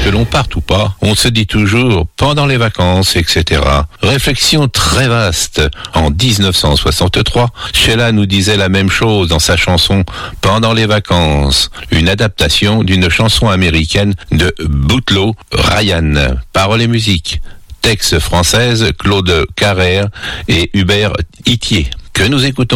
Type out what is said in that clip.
que l'on parte ou pas, on se dit toujours pendant les vacances, etc. Réflexion très vaste. En 1963, Sheila nous disait la même chose dans sa chanson Pendant les vacances, une adaptation d'une chanson américaine de Bootlow Ryan. Paroles et musique. Texte française, Claude Carrère et Hubert Itier. Que nous écoutons